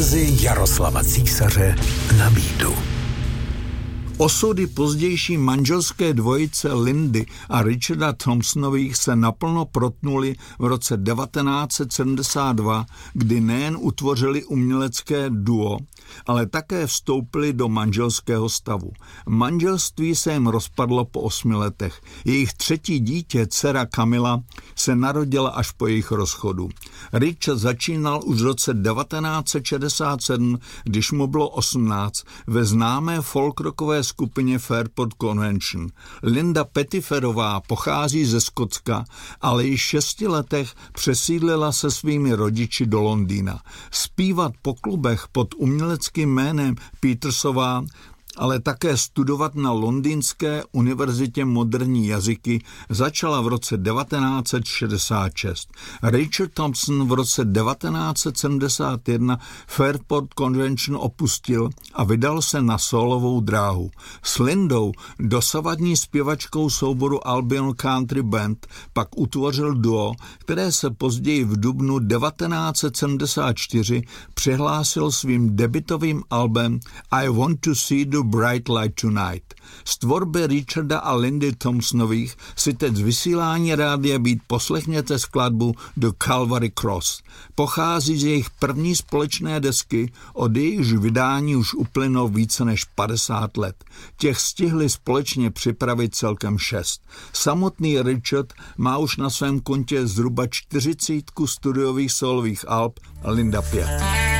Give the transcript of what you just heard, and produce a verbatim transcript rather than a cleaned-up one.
Knězi Jaroslava Císaře na Beatu. Osudy pozdější manželské dvojice Lindy a Richarda Thompsonových se naplno protnuly v roce devatenáct set sedmdesát dva, kdy nejen utvořili umělecké duo, ale také vstoupili do manželského stavu. Manželství se jim rozpadlo po osmi letech. Jejich třetí dítě, dcera Camilla, se narodila až po jejich rozchodu. Richard začínal už v roce devatenáct set šedesát sedm, když mu bylo osmnáct, ve známé folkrockové skupině Fairport Convention. Linda Pettiferová pochází ze Skotska, ale již v šesti letech přesídlila se svými rodiči do Londýna. Zpívat po klubech pod uměleckým jménem Petersová, ale také studovat na Londýnské univerzitě moderní jazyky začala v roce devatenáct set šedesát šest. Richard Thompson v roce devatenáct set sedmdesát jedna Fairport Convention opustil a vydal se na sólovou dráhu. S Lindou, dosavadní zpěvačkou souboru Albion Country Band, pak utvořil duo, které se později v dubnu devatenáct set sedmdesát čtyři přihlásil svým debutovým albem I Want to See the Bright Light Tonight. Z tvorby Richarda a Lindy Thompsonových si teď z vysílání rádia Beat poslechněte skladbu The Calvary Cross. Pochází z jejich první společné desky, od jejichž vydání už uplynulo více než padesát let. Těch stihli společně připravit celkem šest. Samotný Richard má už na svém kontě zhruba čtyřicítku studiových solových alb, Linda pět.